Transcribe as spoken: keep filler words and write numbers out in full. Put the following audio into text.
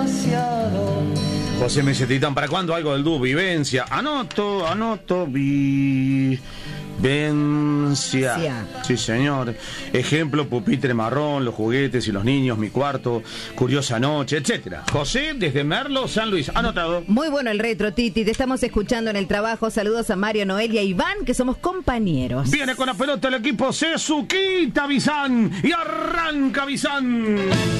demasiado. José me dice, Titán, ¿para cuándo algo del dúo Vivencia? Anoto, anoto, Vivencia. Sí, señor. Ejemplo, pupitre marrón, los juguetes y los niños, mi cuarto, curiosa noche, etcétera. José, desde Merlo, San Luis. Anotado. Muy bueno el retro, Titi. Te estamos escuchando en el trabajo. Saludos a Mario, Noel y a Iván, que somos compañeros. Viene con la pelota el equipo Sesuquita Bizán. Y arranca Bizán.